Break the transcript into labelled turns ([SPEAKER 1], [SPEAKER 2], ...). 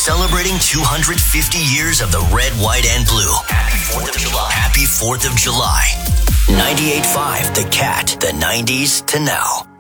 [SPEAKER 1] Celebrating 250 years of the red, white, and blue. Happy 4th of July. Happy 4th of July. 98.5 The Cat, the 90s to now.